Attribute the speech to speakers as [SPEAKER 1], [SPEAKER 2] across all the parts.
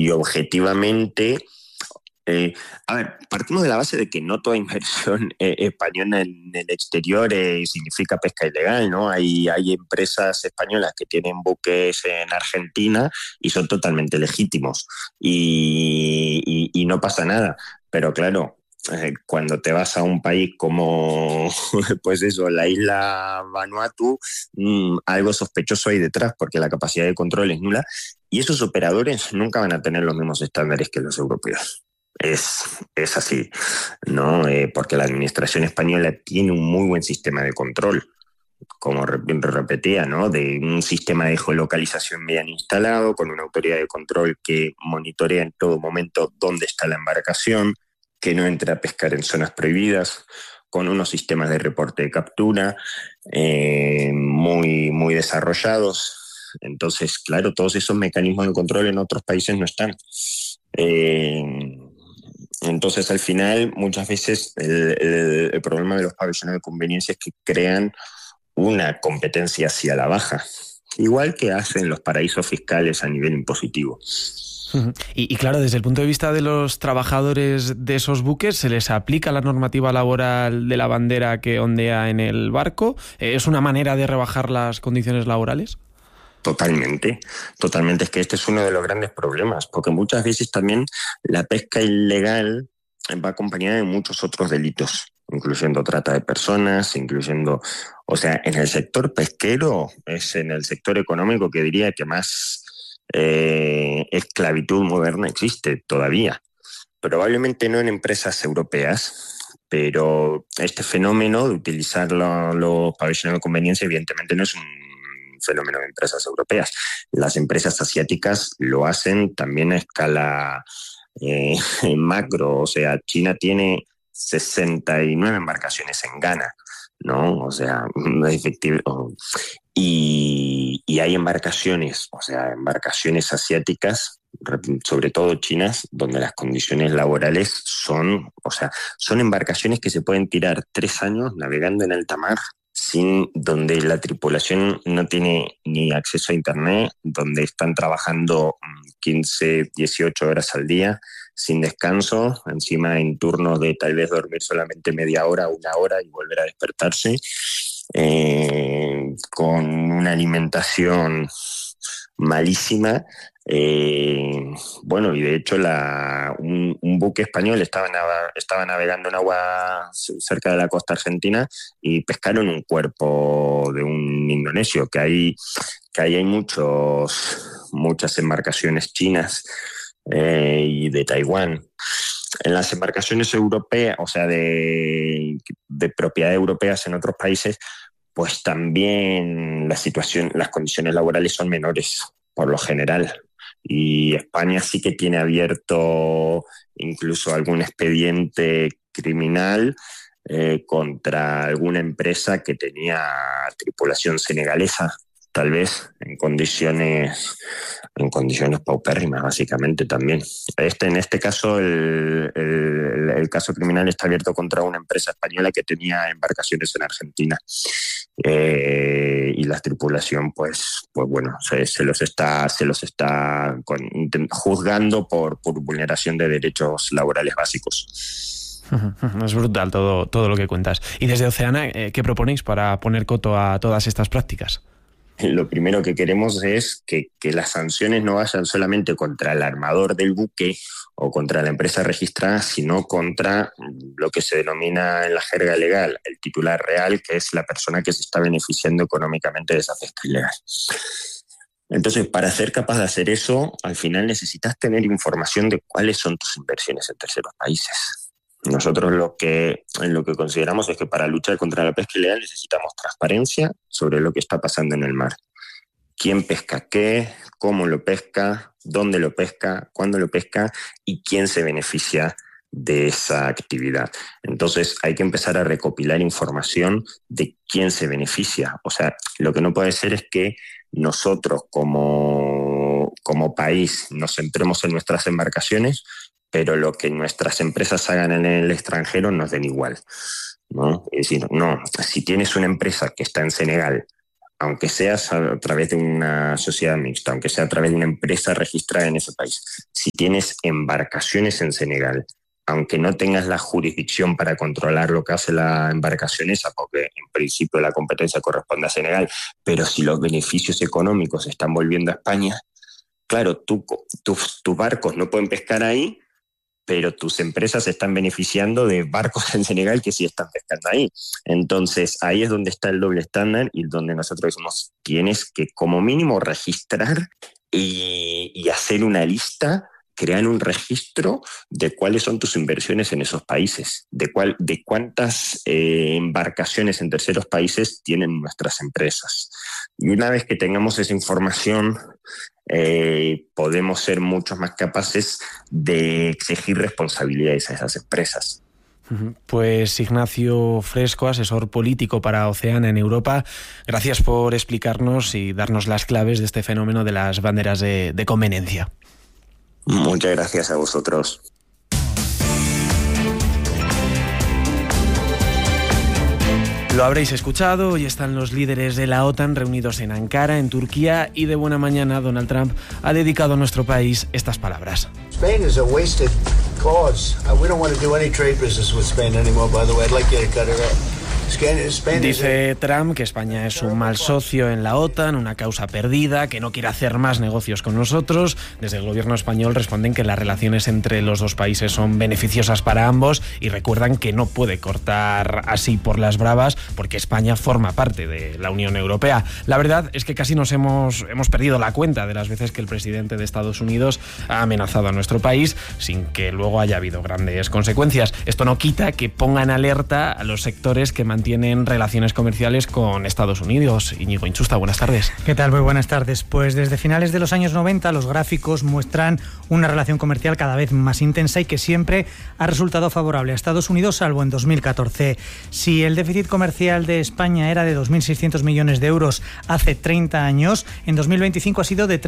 [SPEAKER 1] Y objetivamente, a ver, partimos de la base de que no toda inversión española en el exterior significa pesca ilegal, ¿no? Hay empresas españolas que tienen buques en Argentina y son totalmente legítimos y no pasa nada. Pero claro, cuando te vas a un país como, pues eso, la isla Vanuatu, algo sospechoso hay detrás porque la capacidad de control es nula y esos operadores nunca van a tener los mismos estándares que los europeos. Es así, ¿no? Porque la administración española tiene un muy buen sistema de control, como repetía, ¿no? De un sistema de geolocalización bien instalado, con una autoridad de control que monitorea en todo momento dónde está la embarcación, que no entre a pescar en zonas prohibidas, con unos sistemas de reporte de captura muy, muy desarrollados. Entonces, claro, todos esos mecanismos de control en otros países no están. Entonces, al final, muchas veces el problema de los pabellones de conveniencia es que crean una competencia hacia la baja, igual que hacen los paraísos fiscales a nivel impositivo.
[SPEAKER 2] Y claro, desde el punto de vista de los trabajadores de esos buques, ¿se les aplica la normativa laboral de la bandera que ondea en el barco? ¿Es una manera de rebajar las condiciones laborales?
[SPEAKER 1] Totalmente, totalmente. Es que este es uno de los grandes problemas, porque muchas veces también la pesca ilegal va acompañada de muchos otros delitos, incluyendo trata de personas, incluyendo, o sea, en el sector pesquero es en el sector económico que diría que más esclavitud moderna existe todavía. Probablemente no en empresas europeas, pero este fenómeno de utilizar los pabellones de conveniencia evidentemente no es un fenómeno de empresas europeas. Las empresas asiáticas lo hacen también a escala macro, o sea, China tiene 69 embarcaciones en Ghana, ¿no? O sea, efectivo. Y hay embarcaciones, o sea, embarcaciones asiáticas, sobre todo chinas, donde las condiciones laborales son, o sea, son embarcaciones que se pueden tirar 3 años navegando en alta mar, donde la tripulación no tiene ni acceso a internet, donde están trabajando 15, 18 horas al día, sin descanso, encima en turnos de tal vez dormir solamente media hora, 1 hora y volver a despertarse, con una alimentación malísima. Bueno, y de hecho un buque español estaba navegando en agua cerca de la costa argentina y pescaron un cuerpo de un indonesio, que ahí hay muchas embarcaciones chinas y de Taiwán. En las embarcaciones europeas, o sea, de propiedad europeas en otros países, pues también las condiciones laborales son menores, por lo general. Y España sí que tiene abierto incluso algún expediente criminal contra alguna empresa que tenía tripulación senegalesa, tal vez en condiciones paupérrimas, básicamente también. En este caso, el caso criminal está abierto contra una empresa española que tenía embarcaciones en Argentina. Y la tripulación, pues bueno, se los está juzgando por vulneración de derechos laborales básicos.
[SPEAKER 2] Es brutal todo lo que cuentas. Y desde Oceana, ¿qué proponéis para poner coto a todas estas prácticas?
[SPEAKER 1] Lo primero que queremos es que las sanciones no vayan solamente contra el armador del buque o contra la empresa registrada, sino contra lo que se denomina en la jerga legal el titular real, que es la persona que se está beneficiando económicamente de esa pesca ilegal. Entonces, para ser capaz de hacer eso, al final necesitas tener información de cuáles son tus inversiones en terceros países. Nosotros lo que consideramos es que para luchar contra la pesca ilegal necesitamos transparencia sobre lo que está pasando en el mar. ¿Quién pesca qué? ¿Cómo lo pesca? ¿Dónde lo pesca? ¿Cuándo lo pesca? ¿Y quién se beneficia de esa actividad? Entonces hay que empezar a recopilar información de quién se beneficia. O sea, lo que no puede ser es que nosotros como país nos centremos en nuestras embarcaciones, pero lo que nuestras empresas hagan en el extranjero nos den igual, ¿no? Es decir, no, si tienes una empresa que está en Senegal aunque sea a través de una sociedad mixta, aunque sea a través de una empresa registrada en ese país. Si tienes embarcaciones en Senegal, aunque no tengas la jurisdicción para controlar lo que hace la embarcación esa, porque en principio la competencia corresponde a Senegal, pero si los beneficios económicos se están volviendo a España, claro, tus barcos no pueden pescar ahí, pero tus empresas se están beneficiando de barcos en Senegal que sí están pescando ahí. Entonces, ahí es donde está el doble estándar y donde nosotros decimos, tienes que como mínimo registrar y hacer una lista, crear un registro de cuáles son tus inversiones en esos países, de cuántas embarcaciones en terceros países tienen nuestras empresas. Y una vez que tengamos esa información, podemos ser mucho más capaces de exigir responsabilidades a esas empresas.
[SPEAKER 2] Pues Ignacio Fresco, asesor político para Oceana en Europa, gracias por explicarnos y darnos las claves de este fenómeno de las banderas de conveniencia.
[SPEAKER 1] Muchas gracias a vosotros.
[SPEAKER 2] Lo habréis escuchado, hoy están los líderes de la OTAN reunidos en Ankara, en Turquía, y de buena mañana Donald Trump ha dedicado a nuestro país estas palabras.
[SPEAKER 3] Spain is a wasted cause. We don't want to do any trade business with Spain anymore, by the way. I'd like you to cut it out.
[SPEAKER 2] Dice Trump que España es un mal socio en la OTAN, una causa perdida, que no quiere hacer más negocios con nosotros. Desde el gobierno español responden que las relaciones entre los dos países son beneficiosas para ambos y recuerdan que no puede cortar así por las bravas porque España forma parte de la Unión Europea. La verdad es que casi nos hemos perdido la cuenta de las veces que el presidente de Estados Unidos ha amenazado a nuestro país sin que luego haya habido grandes consecuencias. Esto no quita que pongan alerta a los sectores que mantienen relaciones comerciales con Estados Unidos. Íñigo Inchusta, buenas tardes.
[SPEAKER 4] ¿Qué tal? Muy buenas tardes. Pues desde finales de los años 90 los gráficos muestran una relación comercial cada vez más intensa y que siempre ha resultado favorable a Estados Unidos, salvo en 2014. Si el déficit comercial de España era de 2.600 millones de euros hace 30 años, en 2025 ha sido de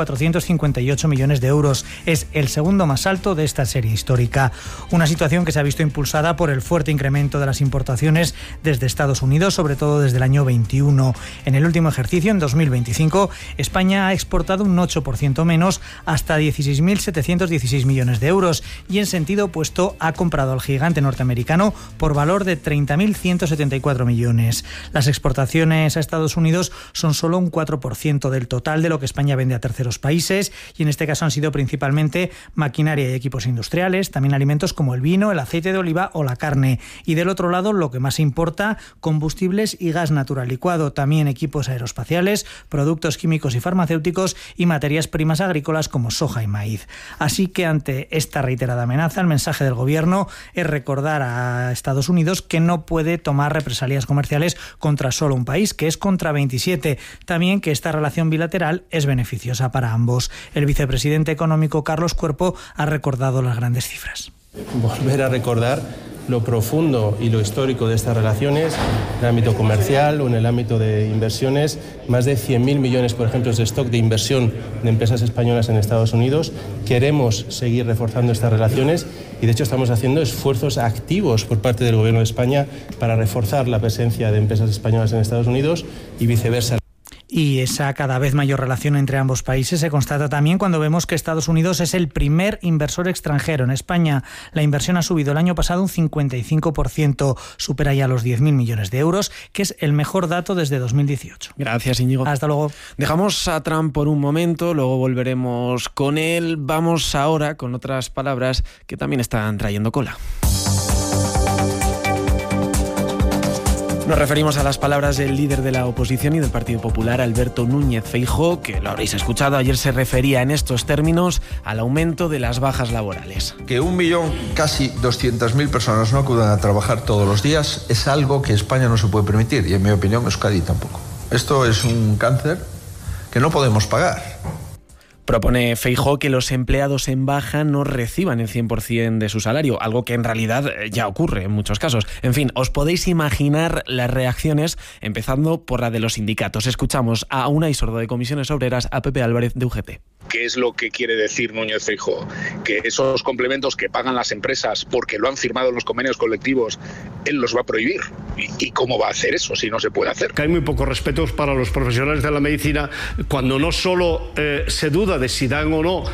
[SPEAKER 4] 13.458 millones de euros. Es el segundo más alto de esta serie histórica. Una situación que se ha visto impulsada por el fuerte incremento de las importaciones desde Estados Unidos, sobre todo desde el año 21. En el último ejercicio, en 2025, España ha exportado un 8% menos, hasta 16.716 millones de euros, y en sentido opuesto ha comprado al gigante norteamericano por valor de 30.174 millones. Las exportaciones a Estados Unidos son solo un 4% del total de lo que España vende a terceros países, y en este caso han sido principalmente maquinaria y equipos industriales, también alimentos como el vino, el aceite de oliva o la carne, y del otro lado lo que más importa, combustibles y gas natural licuado, también equipos aeroespaciales, productos químicos y farmacéuticos y materias primas agrícolas como soja y maíz. Así que ante esta reiterada amenaza, el mensaje del gobierno es recordar a Estados Unidos que no puede tomar represalias comerciales contra solo un país, que es contra 27. También que esta relación bilateral es beneficiosa para ambos. El vicepresidente económico Carlos Cuerpo ha recordado las grandes cifras.
[SPEAKER 5] Volver a recordar lo profundo y lo histórico de estas relaciones, en el ámbito comercial o en el ámbito de inversiones, más de 100.000 millones, por ejemplo, de stock de inversión de empresas españolas en Estados Unidos. Queremos seguir reforzando estas relaciones y, de hecho, estamos haciendo esfuerzos activos por parte del Gobierno de España para reforzar la presencia de empresas españolas en Estados Unidos y viceversa.
[SPEAKER 4] Y esa cada vez mayor relación entre ambos países se constata también cuando vemos que Estados Unidos es el primer inversor extranjero en España. La inversión ha subido el año pasado un 55%, supera ya los 10.000 millones de euros, que es el mejor dato desde 2018.
[SPEAKER 2] Gracias, Íñigo.
[SPEAKER 4] Hasta luego.
[SPEAKER 2] Dejamos a Trump por un momento, luego volveremos con él. Vamos ahora con otras palabras que también están trayendo cola. Nos referimos a las palabras del líder de la oposición y del Partido Popular, Alberto Núñez Feijóo, que lo habréis escuchado, ayer se refería en estos términos al aumento de las bajas laborales.
[SPEAKER 6] Que 1.000.000, casi 200.000 personas no acudan a trabajar todos los días es algo que España no se puede permitir, y en mi opinión Euskadi tampoco. Esto es un cáncer que no podemos pagar.
[SPEAKER 2] Propone Feijóo que los empleados en baja no reciban el 100% de su salario, algo que en realidad ya ocurre en muchos casos. En fin, os podéis imaginar las reacciones, empezando por la de los sindicatos. Escuchamos a Unai Sordo de Comisiones Obreras, a Pepe Álvarez de UGT.
[SPEAKER 7] ¿Qué es lo que quiere decir Núñez Feijóo? Que esos complementos que pagan las empresas porque lo han firmado en los convenios colectivos, él los va a prohibir. ¿Y cómo va a hacer eso si no se puede hacer?
[SPEAKER 8] Que hay muy pocos respetos para los profesionales de la medicina cuando no solo se duda de si dan o no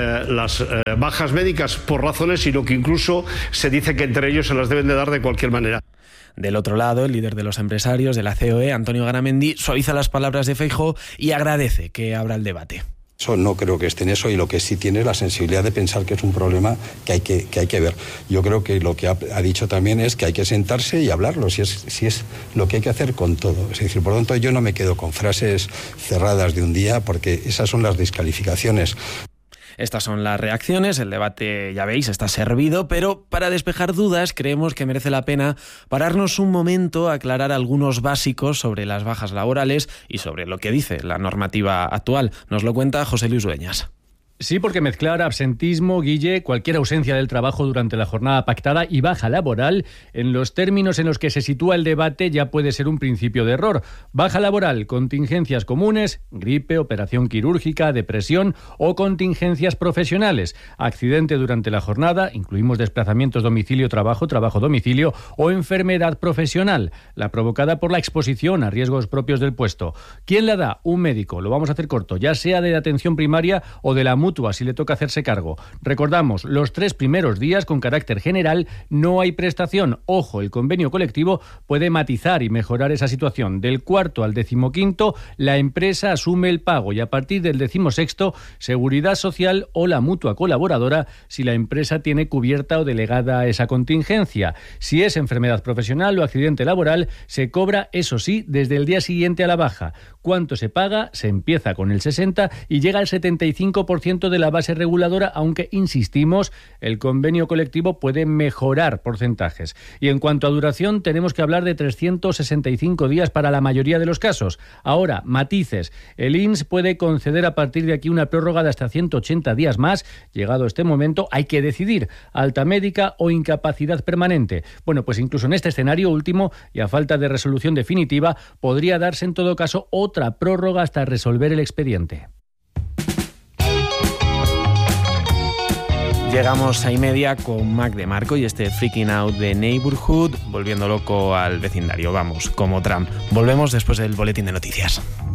[SPEAKER 8] las bajas médicas por razones, sino que incluso se dice que entre ellos se las deben de dar de cualquier manera.
[SPEAKER 2] Del otro lado, el líder de los empresarios de la COE, Antonio Garamendi, suaviza las palabras de Feijóo y agradece que abra el debate.
[SPEAKER 9] Eso no creo que esté en eso, y lo que sí tiene es la sensibilidad de pensar que es un problema que hay que ver. Yo creo que lo que ha dicho también es que hay que sentarse y hablarlo, si es lo que hay que hacer con todo. Es decir, por lo tanto, yo no me quedo con frases cerradas de un día, porque esas son las descalificaciones.
[SPEAKER 2] Estas son las reacciones, el debate, ya veis, está servido, pero para despejar dudas creemos que merece la pena pararnos un momento a aclarar algunos básicos sobre las bajas laborales y sobre lo que dice la normativa actual. Nos lo cuenta José Luis Dueñas.
[SPEAKER 10] Sí, porque mezclar absentismo, Guille, cualquier ausencia del trabajo durante la jornada pactada y baja laboral, en los términos en los que se sitúa el debate, ya puede ser un principio de error. Baja laboral, contingencias comunes, gripe, operación quirúrgica, depresión o contingencias profesionales. Accidente durante la jornada, incluimos desplazamientos domicilio-trabajo, trabajo-domicilio o enfermedad profesional, la provocada por la exposición a riesgos propios del puesto. ¿Quién la da? Un médico. Lo vamos a hacer corto, ya sea de atención primaria o de la mutua, si le toca hacerse cargo. Recordamos, los 3 primeros días con carácter general no hay prestación. Ojo, el convenio colectivo puede matizar y mejorar esa situación. Del 4º al 15º, la empresa asume el pago y a partir del 16º, Seguridad Social o la mutua colaboradora si la empresa tiene cubierta o delegada esa contingencia. Si es enfermedad profesional o accidente laboral, se cobra, eso sí, desde el día siguiente a la baja. ¿Cuánto se paga? Se empieza con el 60% y llega al 75% de la base reguladora, aunque, insistimos, el convenio colectivo puede mejorar porcentajes. Y en cuanto a duración, tenemos que hablar de 365 días para la mayoría de los casos. Ahora, matices. El INS puede conceder a partir de aquí una prórroga de hasta 180 días más. Llegado este momento, hay que decidir, alta médica o incapacidad permanente. Bueno, pues incluso en este escenario último, y a falta de resolución definitiva, podría darse en todo caso otra prórroga hasta resolver el expediente.
[SPEAKER 2] Llegamos a y media con Mac de Marco y este Freaking Out the Neighborhood, volviendo loco al vecindario. Vamos, como Trump. Volvemos después del boletín de noticias.